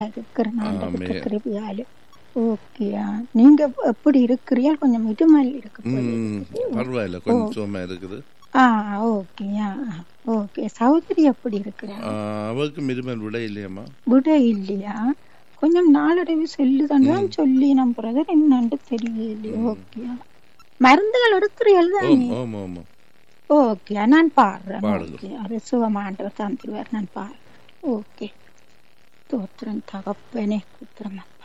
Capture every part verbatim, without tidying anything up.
இருக்கிறேன் ஆமே. ஆண்டவர்கிட்ட கிருபையால. ஓகே. நீங்க எப்படி இருக்கிறீர்கள்? கொஞ்சம் இருமல் இருக்கு போல ம் இருக்குது. பரவாயில்ல, ஓ கொஞ்சம் சுகமா இருக்குது. ஆ ஓகே. ஓகே. சகோதரி எப்படி இருக்கிறாங்க? ஆ, அவருக்கு மிருமல் விட இல்லையம்மா. விட இல்லையா? கொஞ்சம் நாளடைவு செல்லுதான் ம் சொல்லி நம் பிரதர் என்னன்னு தெரியலையே. ம் ஓகே. மருந்துகள் எடுக்கிறீர்கள் ஓம் தானே? ஓம் ஓம் ஓகே. நான் பாடுறேன். பாடுங்க. ஓகே. அது சுகமாண்டவர் தந்துருவார். நான் பாடுறேன். ஓகே. தோத்திரம் தகப்பனே குத்திரம் அப்பா.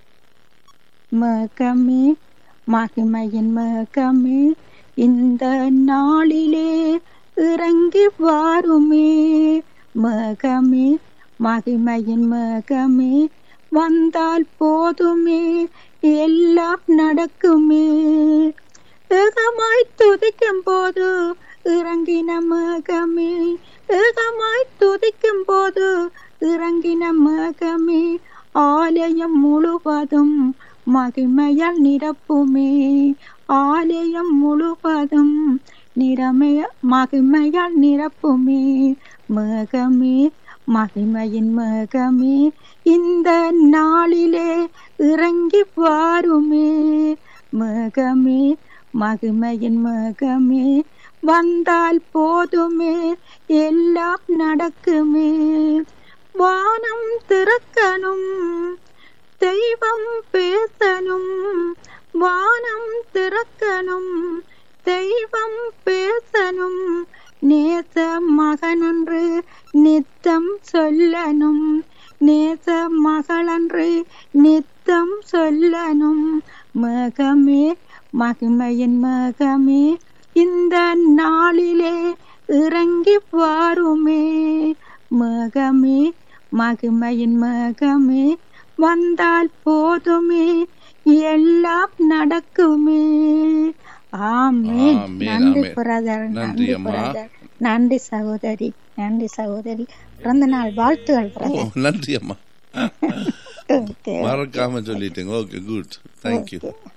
மகமே மகிமையின் மகமே இந்த நாளிலே இறங்கி வாருமே. மகமே மகிமையின் மகமே வந்தால் போதுமே எல்லாம் நடக்குமே. ஏகமாய் துதிக்கும் போது இறங்கின மகமே, ஏகமாய் துதிக்கும் போது இறங்கின மகமே ஆலயம் முழுவதும் மகிமையால் நிரப்புமே. ஆலயம் முழுவதும் நிறமைய மகிமையால் நிரப்புமே. மகமே மகிமையின் மகமே இந்த நாளிலே இறங்கி வாருமே. மகமே மகிமையின் மகமே வந்தால் போதுமே எல்லாம் நடக்குமே. வானம் திறக்கணும், தெய்வம் பேசணும். வானம் திறக்கணும், தெய்வம் பேசணும். நேச மகனன்று நித்தம் சொல்லணும், நேச மகளன்று நித்தம் சொல்லணும். மகமே மகிமையின் மகமே இந்த நாளிலே இறங்கி வாருமே. மகமே மகிமையின் மகமே வந்தால் போதுமே எல்லாம் நடக்குமே. ஆமென். ஆமேன் நன்றி ஆமேன். பிரதர், நன்றி நன்றி அம்மா. பிரதர், நன்றி சகோதரி, நன்றி சகோதரி. பிறந்த நாள் வாழ்த்துகள் ஓ பிரதர். நன்றி அம்மா. ஓகே ஓகே மறக்காம சொல்லிட்டேங்க. Okay good, thank you. ஓகே.